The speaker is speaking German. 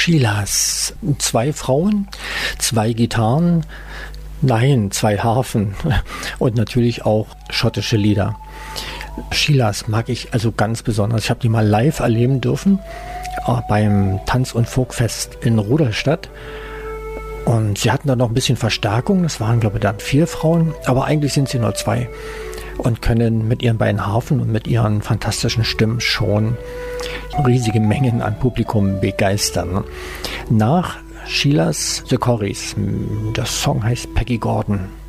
Sheilas. 2 Frauen, 2 Gitarren, nein, 2 Harfen und natürlich auch schottische Lieder. Sheilas mag ich also ganz besonders. Ich habe die mal live erleben dürfen beim Tanz- und Folkfest in Rudolstadt. Und sie hatten da noch ein bisschen Verstärkung. Das waren, glaube ich, dann 4 Frauen. Aber eigentlich sind sie nur 2 und können mit ihren beiden Harfen und mit ihren fantastischen Stimmen schon riesige Mengen an Publikum begeistern. Nach Sheilas The Corries. Der Song heißt Peggy Gordon.